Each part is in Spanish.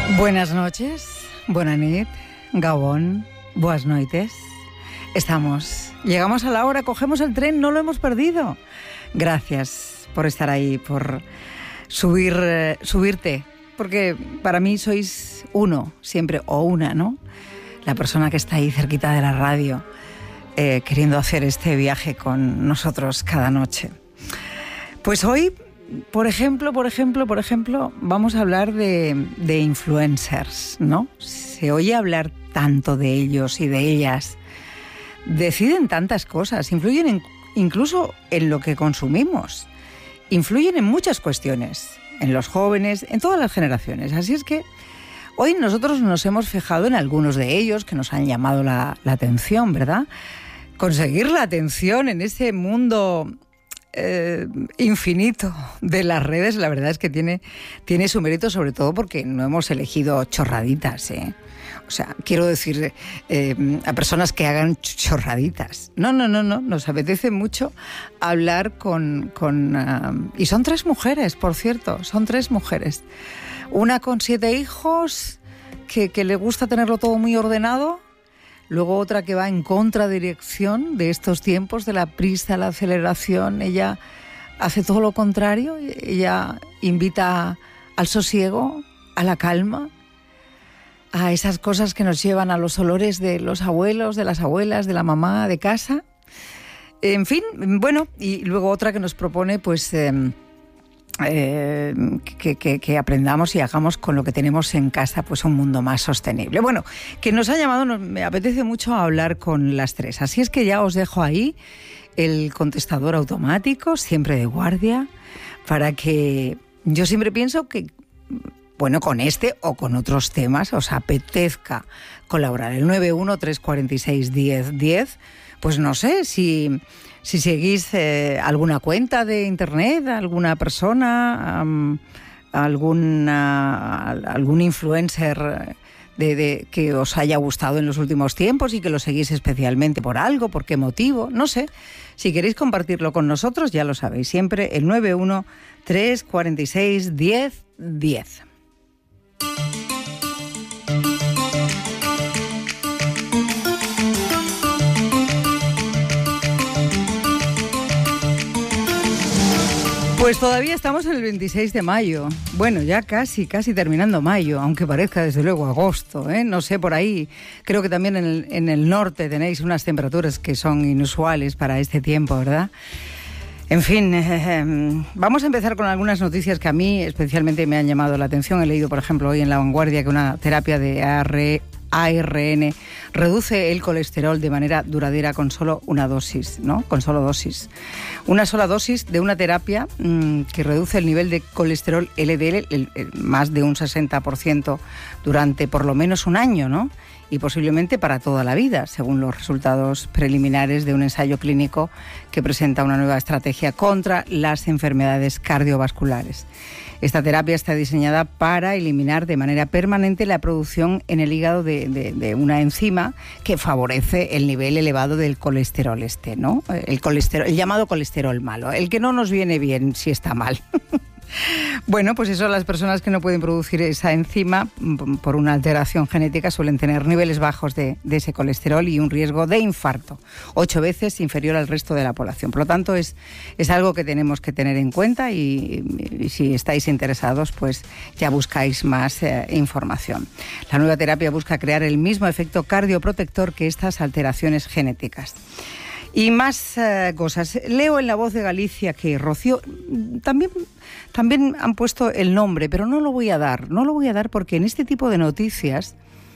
Buenas noches, buena nit, Gabón, buenas noites. Llegamos a la hora, cogemos el tren, no lo hemos perdido. Gracias por estar ahí, por subirte, porque para mí sois uno, siempre, o una, ¿no? La persona que está ahí cerquita de la radio, queriendo hacer este viaje con nosotros cada noche. Pues hoy, por ejemplo, vamos a hablar de influencers, ¿no? Se oye hablar tanto de ellos y de ellas. Deciden tantas cosas, influyen incluso en lo que consumimos. Influyen en muchas cuestiones, en los jóvenes, en todas las generaciones. Así es que hoy nosotros nos hemos fijado en algunos de ellos que nos han llamado la atención, ¿verdad? Conseguir la atención en ese mundo infinito de las redes, la verdad es que tiene su mérito, sobre todo porque no hemos elegido chorraditas, ¿eh? O sea, quiero decir, a personas que hagan chorraditas. No, nos apetece mucho hablar y son 3 mujeres, por cierto, son 3 mujeres. Una con 7 hijos, que le gusta tenerlo todo muy ordenado. Luego otra que va en contradirección de estos tiempos, de la prisa, la aceleración. Ella hace todo lo contrario, ella invita al sosiego, a la calma, a esas cosas que nos llevan a los olores de los abuelos, de las abuelas, de la mamá, de casa. En fin, bueno, y luego otra que nos propone pues que aprendamos y hagamos con lo que tenemos en casa pues un mundo más sostenible. Bueno, que nos ha llamado, me apetece mucho hablar con las 3. Así es que ya os dejo ahí el contestador automático, siempre de guardia, para que yo siempre pienso que, bueno, con este o con otros temas os apetezca colaborar. El 913461010, pues no sé si seguís alguna cuenta de internet, alguna persona, algún influencer que os haya gustado en los últimos tiempos y que lo seguís especialmente por algo, por qué motivo, no sé. Si queréis compartirlo con nosotros, ya lo sabéis, siempre el 913461010. Pues todavía estamos en el 26 de mayo. Bueno, ya casi terminando mayo, aunque parezca desde luego agosto, ¿eh? No sé, por ahí. Creo que también en el norte tenéis unas temperaturas que son inusuales para este tiempo, ¿verdad? En fin, vamos a empezar con algunas noticias que a mí especialmente me han llamado la atención. He leído, por ejemplo, hoy en La Vanguardia que una terapia de ARN reduce el colesterol de manera duradera con solo una dosis, ¿no? Con solo dosis. Una sola dosis de una terapia que reduce el nivel de colesterol LDL más de un 60% durante por lo menos un año, ¿no? Y posiblemente para toda la vida, según los resultados preliminares de un ensayo clínico que presenta una nueva estrategia contra las enfermedades cardiovasculares. Esta terapia está diseñada para eliminar de manera permanente la producción en el hígado de una enzima que favorece el nivel elevado del colesterol ¿no? El llamado colesterol malo, el que no nos viene bien si está mal. Bueno, pues eso, las personas que no pueden producir esa enzima por una alteración genética suelen tener niveles bajos de ese colesterol y un riesgo de infarto 8 veces inferior al resto de la población. Por lo tanto, es algo que tenemos que tener en cuenta y si estáis interesados, pues ya buscáis más información. La nueva terapia busca crear el mismo efecto cardioprotector que estas alteraciones genéticas. Y más cosas. Leo en La Voz de Galicia que Rocío también han puesto el nombre, pero no lo voy a dar porque en este tipo de noticias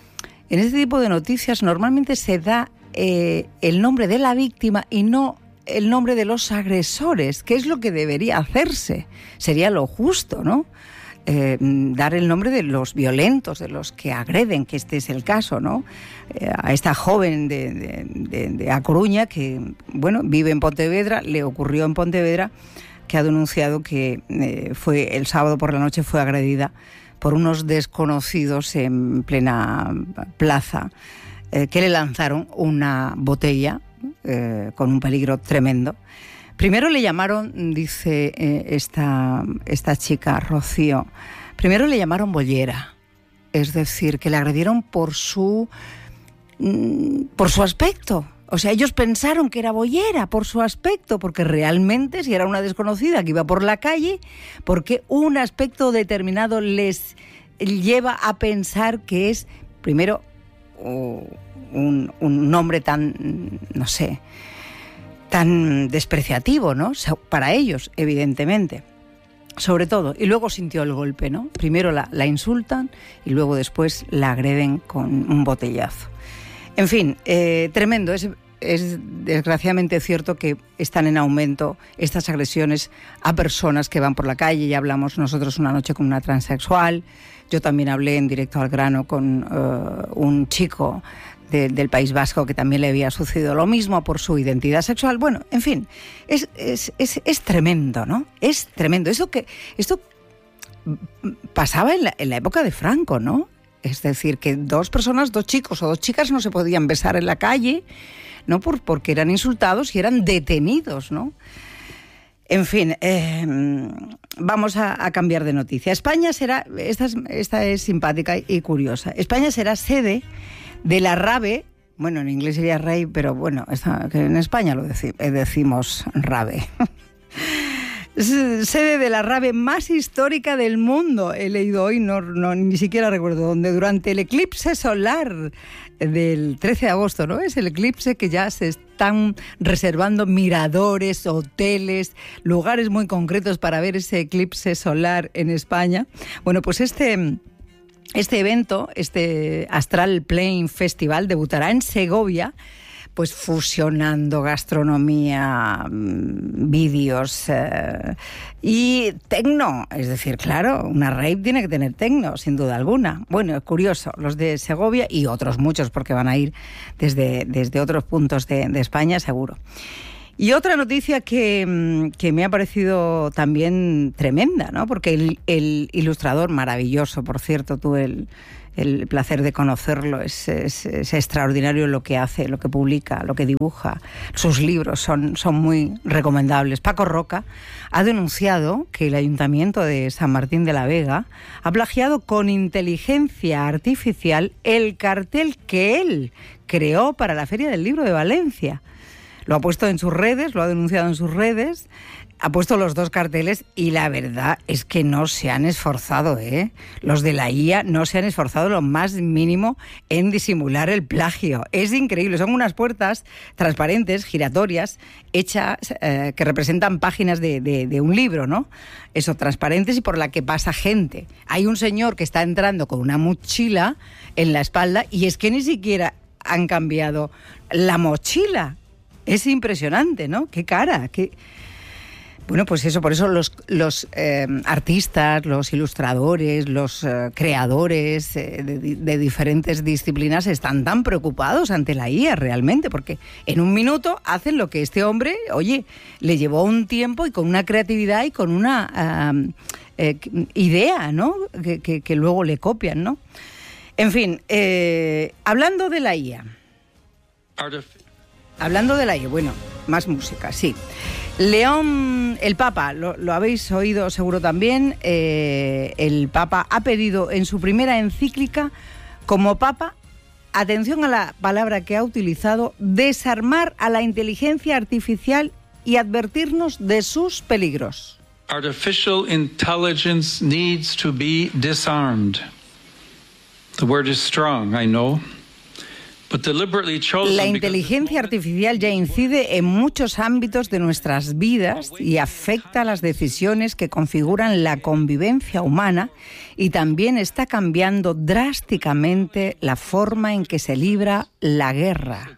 normalmente se da el nombre de la víctima y no el nombre de los agresores, que es lo que debería hacerse. Sería lo justo, ¿no? Dar el nombre de los violentos, de los que agreden, que este es el caso, ¿no? A esta joven de A Coruña que, bueno, vive en Pontevedra, le ocurrió en Pontevedra, que ha denunciado que el sábado por la noche fue agredida por unos desconocidos en plena plaza, que le lanzaron una botella con un peligro tremendo. Primero le llamaron, dice esta chica, Rocío, primero le llamaron bollera, Es decir, que le agredieron por su aspecto. O sea, ellos pensaron que era boyera por su aspecto, porque realmente si era una desconocida que iba por la calle, porque un aspecto determinado les lleva a pensar que es, primero, un nombre tan, no sé, tan despreciativo, ¿no? Para ellos, evidentemente. Sobre todo. Y luego sintió el golpe, ¿no? Primero la insultan y luego después la agreden con un botellazo. En fin, tremendo. Es desgraciadamente cierto que están en aumento estas agresiones a personas que van por la calle. Ya hablamos nosotros una noche con una transexual. Yo también hablé en Directo al Grano con un chico del País Vasco que también le había sucedido lo mismo por su identidad sexual. Bueno, en fin, es tremendo, ¿no? Es tremendo. Esto pasaba en la época de Franco, ¿no? Es decir, que dos chicos o dos chicas no se podían besar en la calle, ¿no? Porque eran insultados y eran detenidos, ¿no? En fin, vamos a cambiar de noticia. España será, esta es simpática y curiosa, España será sede de la RAVE, bueno, en inglés sería rey, pero bueno, que en España lo decimos RAVE. Sede de la RAVE más histórica del mundo, he leído hoy, ni siquiera recuerdo dónde, durante el eclipse solar del 13 de agosto, ¿no? Es el eclipse que ya se están reservando miradores, hoteles, lugares muy concretos para ver ese eclipse solar en España. Bueno, pues este evento, este Astral Plane Festival, debutará en Segovia, pues fusionando gastronomía, vídeos y tecno. Es decir, claro, una rave tiene que tener tecno, sin duda alguna. Bueno, es curioso, los de Segovia y otros muchos, porque van a ir desde otros puntos de España, seguro. Y otra noticia que me ha parecido también tremenda, ¿no? Porque el ilustrador, maravilloso, por cierto, tuve el placer de conocerlo, es extraordinario lo que hace, lo que publica, lo que dibuja. Sus libros son muy recomendables. Paco Roca ha denunciado que el Ayuntamiento de San Martín de la Vega ha plagiado con inteligencia artificial el cartel que él creó para la Feria del Libro de Valencia. Lo ha puesto en sus redes, lo ha denunciado en sus redes, ha puesto los dos carteles y la verdad es que no se han esforzado, ¿eh? Los de la IA no se han esforzado lo más mínimo en disimular el plagio. Es increíble, son unas puertas transparentes, giratorias, hechas, que representan páginas de un libro, ¿no? Eso, transparentes y por la que pasa gente. Hay un señor que está entrando con una mochila en la espalda y es que ni siquiera han cambiado la mochila. Es impresionante, ¿no? Qué cara, qué... Bueno, pues eso, por eso los artistas, los ilustradores, los creadores de diferentes disciplinas están tan preocupados ante la IA realmente, porque en un minuto hacen lo que este hombre, oye, le llevó un tiempo y con una creatividad y con una idea, ¿no? Que luego le copian, ¿no? En fin, hablando de la IA. Hablando de la IA, bueno, más música, sí. León, el Papa, lo habéis oído seguro también, el Papa ha pedido en su primera encíclica como Papa, atención a la palabra que ha utilizado, desarmar a la inteligencia artificial y advertirnos de sus peligros. Artificial intelligence needs to be disarmed. The word is strong, I know. La inteligencia artificial ya incide en muchos ámbitos de nuestras vidas y afecta a las decisiones que configuran la convivencia humana y también está cambiando drásticamente la forma en que se libra la guerra.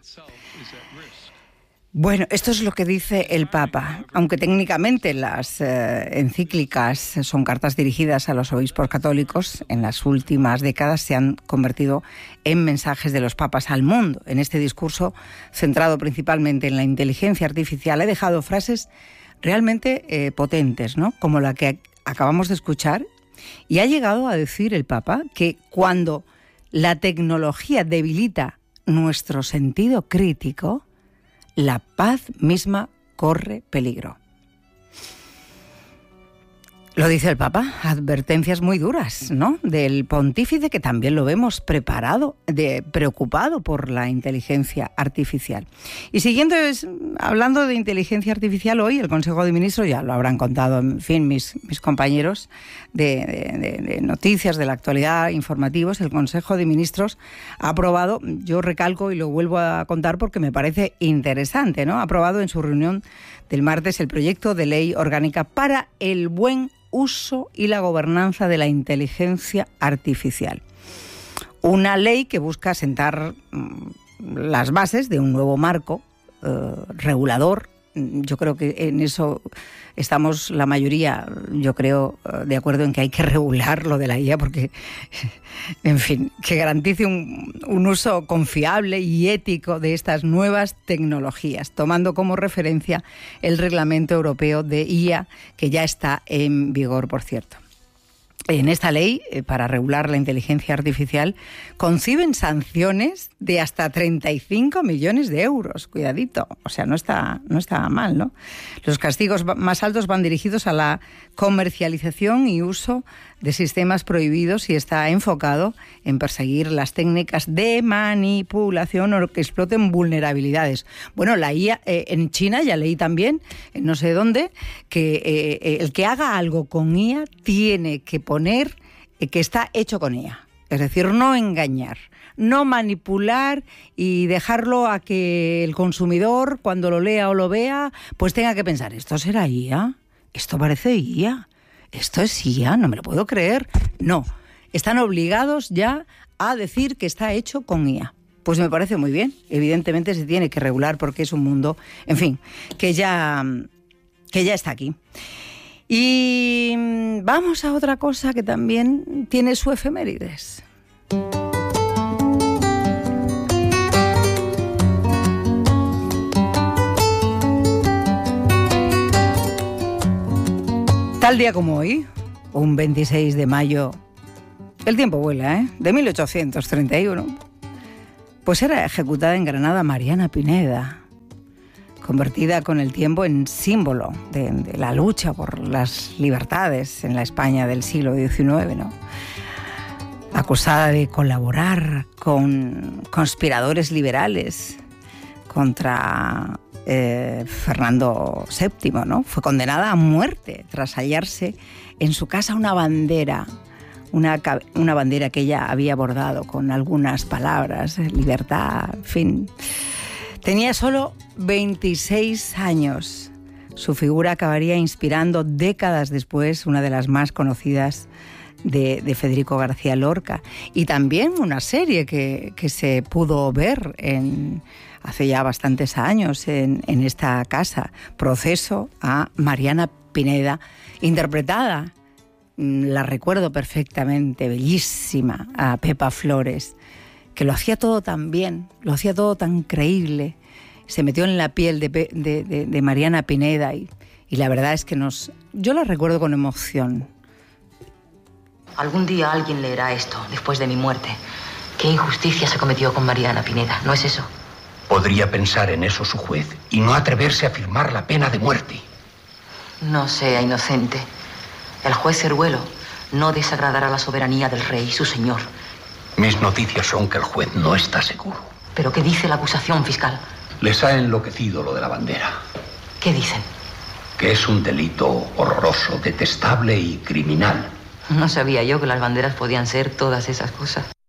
Bueno, esto es lo que dice el Papa, aunque técnicamente las encíclicas son cartas dirigidas a los obispos católicos, en las últimas décadas se han convertido en mensajes de los papas al mundo. En este discurso, centrado principalmente en la inteligencia artificial, he dejado frases realmente potentes, ¿no? Como la que acabamos de escuchar, y ha llegado a decir el Papa que cuando la tecnología debilita nuestro sentido crítico, la paz misma corre peligro. Lo dice el Papa, advertencias muy duras, ¿no? Del pontífice, que también lo vemos preocupado por la inteligencia artificial. Y siguiendo, hablando de inteligencia artificial, hoy el Consejo de Ministros, ya lo habrán contado, en fin, mis compañeros de noticias, de la actualidad, informativos, el Consejo de Ministros ha aprobado, yo recalco y lo vuelvo a contar porque me parece interesante, ¿no? Ha aprobado en su reunión del martes el proyecto de ley orgánica para el buen uso y la gobernanza de la inteligencia artificial. Una ley que busca sentar las bases de un nuevo marco regulador. Yo creo que en eso estamos la mayoría, yo creo, de acuerdo en que hay que regular lo de la IA porque, en fin, que garantice un uso confiable y ético de estas nuevas tecnologías, tomando como referencia el Reglamento Europeo de IA, que ya está en vigor, por cierto. En esta ley, para regular la inteligencia artificial, conciben sanciones de hasta 35 millones de euros. Cuidadito, o sea, no está mal, ¿no? Los castigos más altos van dirigidos a la comercialización y uso de sistemas prohibidos y está enfocado en perseguir las técnicas de manipulación o que exploten vulnerabilidades. Bueno, la IA en China, ya leí también, no sé dónde, que el que haga algo con IA tiene que poner que está hecho con IA. Es decir, no engañar, no manipular y dejarlo a que el consumidor, cuando lo lea o lo vea, pues tenga que pensar, ¿esto será IA? ¿Esto parece IA? ¿Esto es IA? No me lo puedo creer. No, están obligados ya a decir que está hecho con IA. Pues me parece muy bien. Evidentemente se tiene que regular porque es un mundo, en fin, que ya está aquí. Y vamos a otra cosa que también tiene su efemérides. Tal día como hoy, un 26 de mayo, el tiempo vuela, de 1831, pues era ejecutada en Granada Mariana Pineda, convertida con el tiempo en símbolo de la lucha por las libertades en la España del siglo XIX, ¿no? Acusada de colaborar con conspiradores liberales contra Fernando VII, ¿no? Fue condenada a muerte tras hallarse en su casa una bandera que ella había bordado con algunas palabras, libertad, en fin. Tenía solo 26 años. Su figura acabaría inspirando décadas después una de las más conocidas de Federico García Lorca, y también una serie que se pudo ver hace ya bastantes años en esta casa, Proceso a Mariana Pineda, interpretada, la recuerdo perfectamente, bellísima, a Pepa Flores, que lo hacía todo tan bien, lo hacía todo tan creíble, se metió en la piel de Mariana Pineda y la verdad es que yo la recuerdo con emoción. Algún día alguien leerá esto, después de mi muerte. ¿Qué injusticia se cometió con Mariana Pineda? ¿No es eso? Podría pensar en eso su juez y no atreverse a firmar la pena de muerte. No sea inocente. El juez Ceruelo no desagradará la soberanía del rey, su señor. Mis noticias son que el juez no está seguro. ¿Pero qué dice la acusación, fiscal? Les ha enloquecido lo de la bandera. ¿Qué dicen? Que es un delito horroroso, detestable y criminal. No sabía yo que las banderas podían ser todas esas cosas.